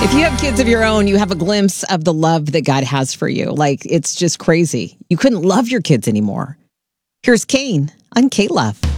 If you have kids of your own, you have a glimpse of the love that God has for you. Like, it's just crazy. You couldn't love your kids anymore. Here's Kane on K-Love.